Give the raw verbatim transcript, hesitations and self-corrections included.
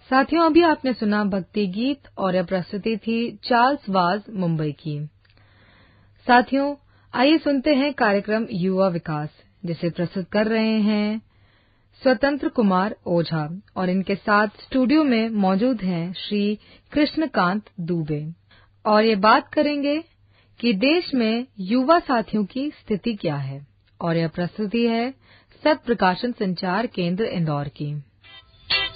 साथियों, अभी आपने सुना भक्ति गीत और यह प्रस्तुति थी चार्ल्स वाज मुंबई की। साथियों, आइए सुनते हैं कार्यक्रम युवा विकास, जिसे प्रस्तुत कर रहे हैं स्वतंत्र कुमार ओझा और इनके साथ स्टूडियो में मौजूद हैं श्री कृष्णकांत दुबे और ये बात करेंगे कि देश में युवा साथियों की स्थिति क्या है। और यह प्रस्तुति है सत प्रकाशन संचार केंद्र इंदौर की।